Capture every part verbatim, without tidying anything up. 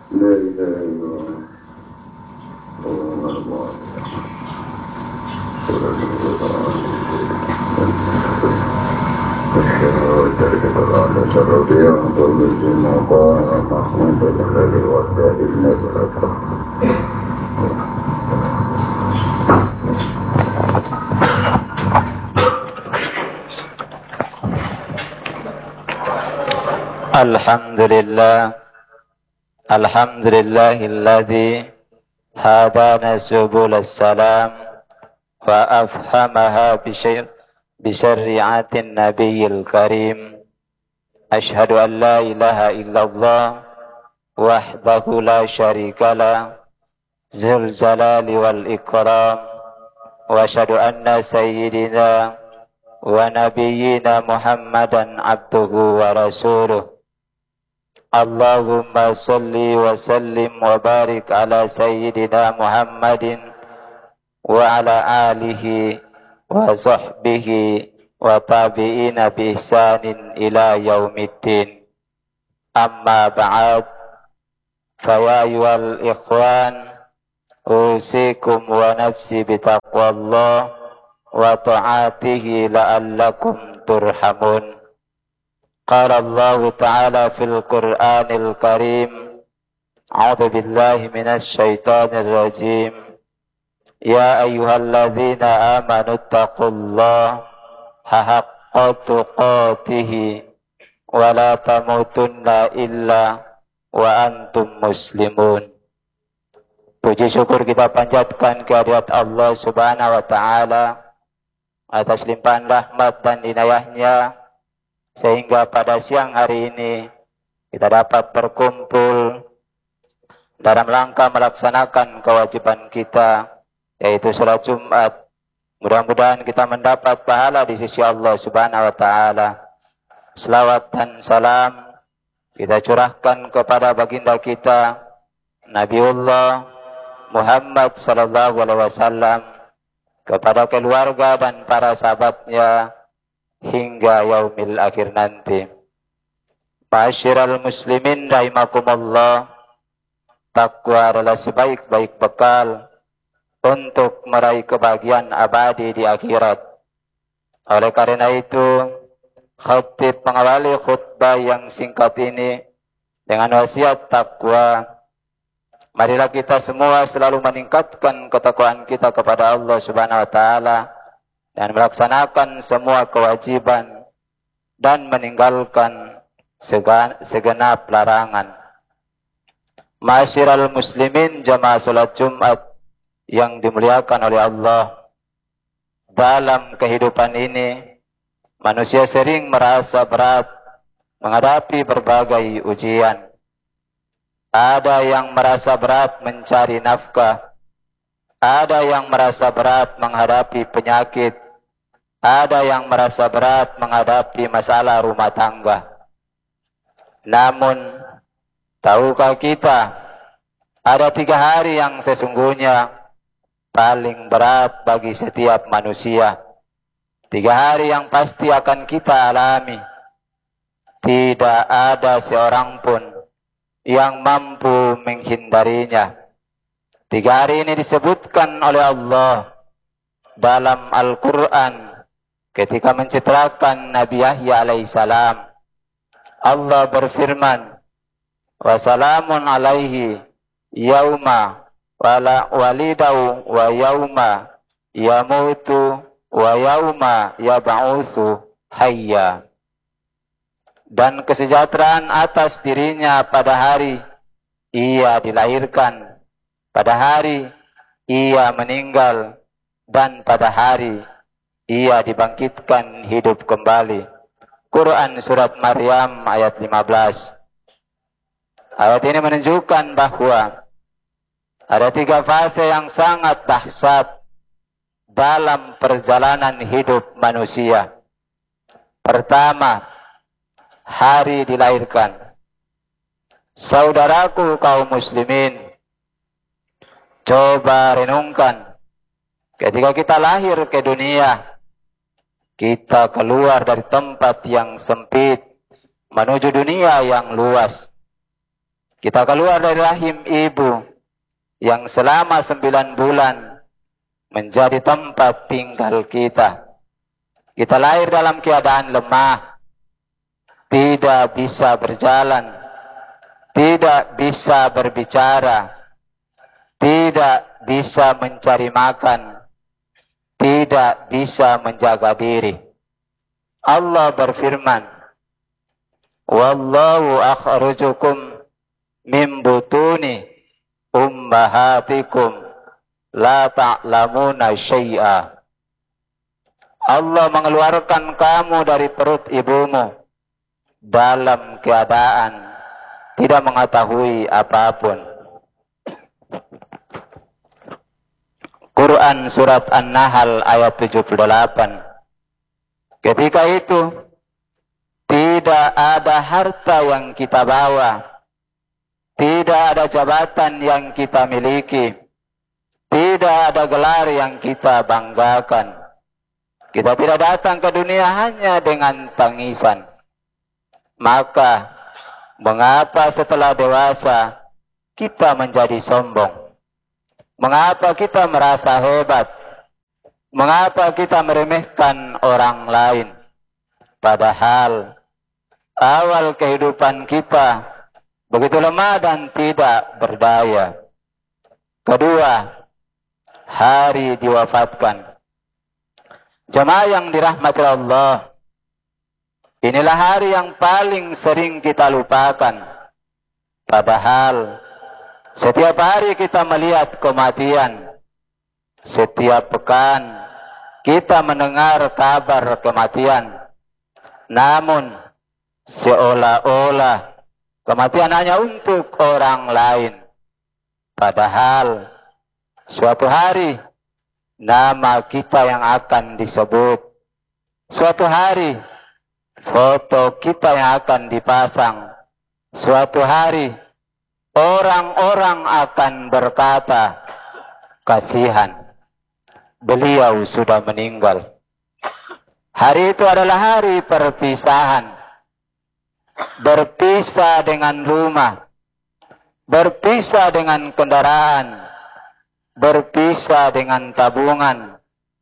لا إله إلا الله Alhamdulillah, alhamdulillahilladzi hadana subul salam wa afhamaha bisyari'atin nabiyil karim. Ashhadu an la ilaha illallah wahdahu la syarikalah zul jalali wal ikram, wa ashhadu anna sayyidina wa nabiyyina Muhammadan abduhu wa rasuluh. Allahumma salli wa sallim wa barik ala sayyidina Muhammadin wa ala alihi wa sahbihi wa tabi'ina bi ihsanin ila yaumiddin. Amma ba'd, fa ya ayyuhal ikhwan, usikum wa nafsi bitaqwallah wa ta'atihi la'allakum turhamun. Qala Allah Ta'ala fil Qur'anil Karim, a'udzu billahi minasy syaithanir rajim. Ya ayyuhalladzina amanu taqullaha haqqa tuqatih wa la tamutunna illa wa antum muslimun. Puji syukur kita panjatkan kehadirat Allah Subhanahu wa Ta'ala atas limpahan rahmat dan inayahnya, sehingga pada siang hari ini kita dapat berkumpul dalam rangka melaksanakan kewajiban kita, yaitu sholat Jumat. Mudah-mudahan kita mendapat pahala di sisi Allah Subhanahu wa Ta'ala. Selawat dan salam kita curahkan kepada baginda kita Nabiullah Muhammad sallallahu alaihi wasallam, kepada keluarga dan para sahabatnya hingga yaumil akhir nanti. Ma'asyiral muslimin rahimakumullah, takwa adalah sebaik-baik bekal untuk meraih kebahagiaan abadi di akhirat. Oleh karena itu, khatib mengawali khutbah yang singkat ini dengan wasiat takwa. Marilah kita semua selalu meningkatkan ketakwaan kita kepada Allah Subhanahu wa Ta'ala dan melaksanakan semua kewajiban dan meninggalkan segenap larangan. Ma'asyiral muslimin jamaah salat Jumat yang dimuliakan oleh Allah, dalam kehidupan ini manusia sering merasa berat menghadapi berbagai ujian. Ada yang merasa berat mencari nafkah, ada yang merasa berat menghadapi penyakit, ada yang merasa berat menghadapi masalah rumah tangga. Namun, tahukah kita, ada tiga hari yang sesungguhnya paling berat bagi setiap manusia. Tiga hari yang pasti akan kita alami. Tidak ada seorang pun yang mampu menghindarinya. Tiga hari ini disebutkan oleh Allah dalam Al-Quran ketika mencitrakan Nabi Yahya alaihissalam. Allah berfirman, wa salamun alaihi yauma wala walidau wa yauma yamutu wa yauma yab'utsu hayya. Dan kesejahteraan atas dirinya pada hari ia dilahirkan, pada hari ia meninggal, dan pada hari ia dibangkitkan hidup kembali. Quran surat Maryam ayat lima belas. Ayat ini menunjukkan bahwa ada tiga fase yang sangat dahsyat dalam perjalanan hidup manusia. Pertama, hari dilahirkan. Saudaraku kaum muslimin, coba renungkan, ketika kita lahir ke dunia, kita keluar dari tempat yang sempit menuju dunia yang luas. Kita keluar dari rahim ibu yang selama sembilan bulan menjadi tempat tinggal kita. Kita lahir dalam keadaan lemah, tidak bisa berjalan, tidak bisa berbicara, tidak bisa mencari makan, tidak bisa menjaga diri. Allah berfirman, "Wallahu akhrajakum min butuni ummahatikum la ta'lamuna syai'a." Allah mengeluarkan kamu dari perut ibumu dalam keadaan tidak mengetahui apapun. Quran surat An-Nahl ayat tujuh puluh delapan. Ketika itu tidak ada harta yang kita bawa, tidak ada jabatan yang kita miliki, tidak ada gelar yang kita banggakan. Kita tidak datang ke dunia hanya dengan tangisan. Maka, mengapa setelah dewasa kita menjadi sombong? Mengapa kita merasa hebat? Mengapa kita meremehkan orang lain? Padahal, awal kehidupan kita begitu lemah dan tidak berdaya. Kedua, hari diwafatkan. Jemaah yang dirahmati Allah, inilah hari yang paling sering kita lupakan. Padahal setiap hari kita melihat kematian. Setiap pekan kita mendengar kabar kematian. Namun seolah-olah kematian hanya untuk orang lain. Padahal suatu hari nama kita yang akan disebut. Suatu hari foto kita yang akan dipasang. Suatu hari orang-orang akan berkata, kasihan, beliau sudah meninggal. Hari itu adalah hari perpisahan. Berpisah dengan rumah, berpisah dengan kendaraan, berpisah dengan tabungan,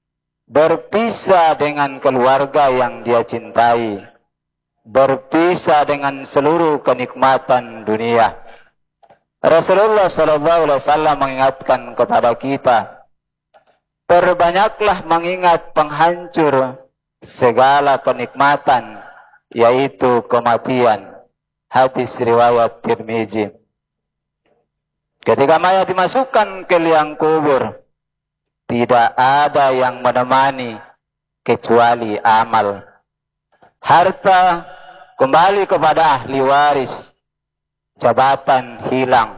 berpisah dengan keluarga yang dia cintai, berpisah dengan seluruh kenikmatan dunia. Rasulullah shallallahu alaihi wasallam mengingatkan kepada kita, perbanyaklah mengingat penghancur segala kenikmatan, yaitu kematian. Hadis riwayat Tirmizi. Ketika mayat dimasukkan ke liang kubur, tidak ada yang menemani kecuali amal. Harta kembali kepada ahli waris, jabatan hilang,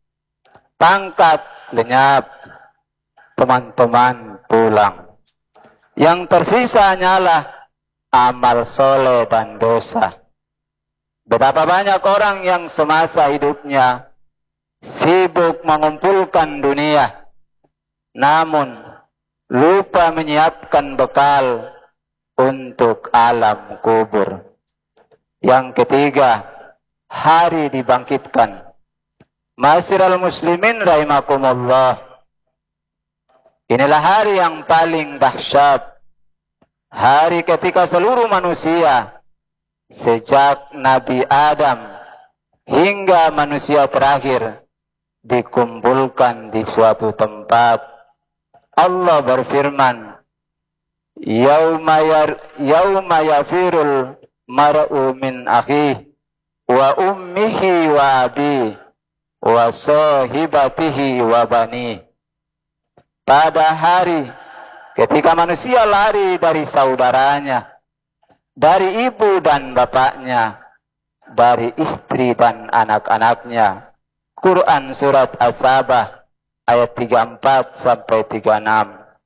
pangkat lenyap, teman-teman pulang. Yang tersisa hanyalah amal soleh dan dosa. Betapa banyak orang yang semasa hidupnya sibuk mengumpulkan dunia, namun lupa menyiapkan bekal untuk alam kubur. Yang ketiga, hari dibangkitkan. Ma'asyiral muslimin rahimakumullah, inilah hari yang paling dahsyat. Hari ketika seluruh manusia, sejak Nabi Adam hingga manusia terakhir, dikumpulkan di suatu tempat. Allah berfirman, Yauma yar, yauma yafirul mar'u min akhihi wa ummihi wa abi wa sahibatihi wa bani. Pada hari ketika manusia lari dari saudaranya, dari ibu dan bapaknya, dari istri dan anak-anaknya. Quran surat As-Sabah ayat tiga puluh empat sampai tiga puluh enam.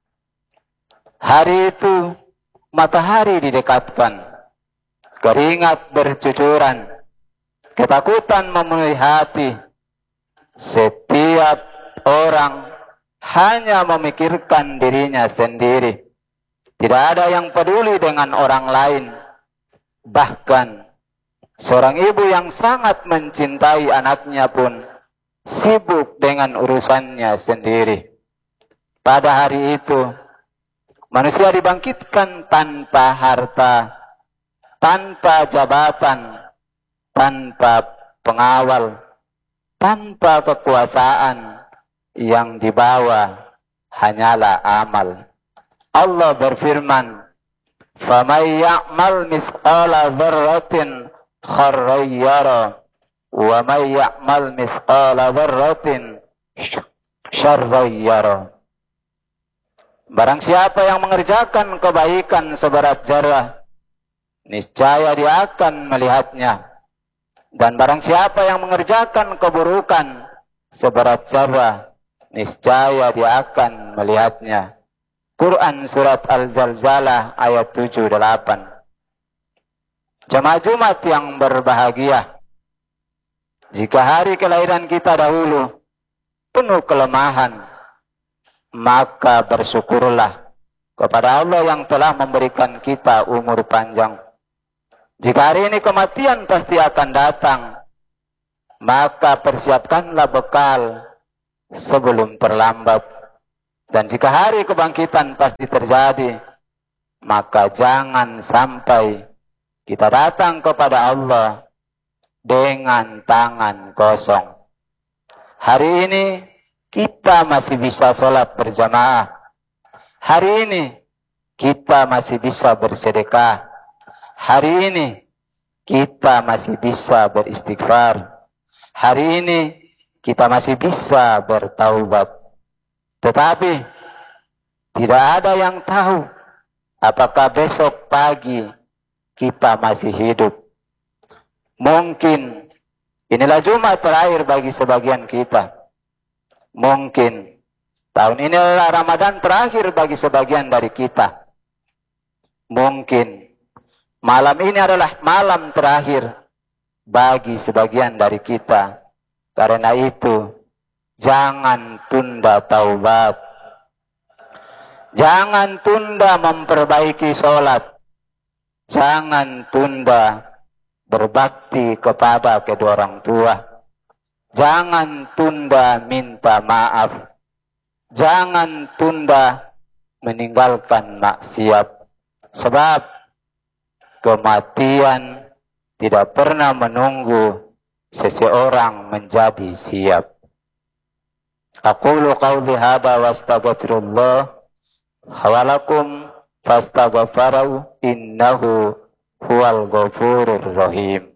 Hari itu matahari didekatkan, keringat bercucuran, ketakutan memenuhi hati. Setiap orang hanya memikirkan dirinya sendiri. Tidak ada yang peduli dengan orang lain. Bahkan Seorang ibu yang sangat mencintai anaknya pun sibuk dengan urusannya sendiri. Pada hari itu, manusia dibangkitkan tanpa harta, tanpa jabatan, tanpa pengawal, tanpa kekuasaan, yang dibawa hanyalah amal. Allah berfirman, فَمَنْ يَعْمَلْ مِثْقَالَ ذَرَّةٍ خَيْرًا يَرَهُ وَمَنْ يَعْمَلْ مِثْقَالَ ذَرَّةٍ شَرًّا يَرَهُ. Barang siapa yang mengerjakan kebaikan seberat zarah, niscaya dia akan melihatnya. Dan barang siapa yang mengerjakan keburukan seberat zarah, niscaya dia akan melihatnya. Quran surat Al-Zalzalah ayat tujuh delapan. Jemaah Jumat yang berbahagia, jika hari kelahiran kita dahulu penuh kelemahan, maka bersyukurlah kepada Allah yang telah memberikan kita umur panjang. Jika hari ini kematian pasti akan datang, maka persiapkanlah bekal sebelum terlambat. Dan jika hari kebangkitan pasti terjadi, maka jangan sampai kita datang kepada Allah dengan tangan kosong. Hari ini kita masih bisa sholat berjamaah. Hari ini kita masih bisa bersedekah. Hari ini kita masih bisa beristighfar. Hari ini kita masih bisa bertaubat. Tetapi tidak ada yang tahu apakah besok pagi kita masih hidup. Mungkin inilah Jumat terakhir bagi sebagian kita. Mungkin tahun ini adalah Ramadan terakhir bagi sebagian dari kita. Mungkin malam ini adalah malam terakhir bagi sebagian dari kita. Karena itu, jangan tunda taubat. Jangan tunda memperbaiki sholat. Jangan tunda berbakti kepada kedua orang tua. Jangan tunda minta maaf. Jangan tunda meninggalkan maksiat. Sebab kematian tidak pernah menunggu seseorang menjadi siap. Aqulu qawli hadha wa astaghfirullah wa lakum fastaghfiruhu innahu huwal ghafurur rahim.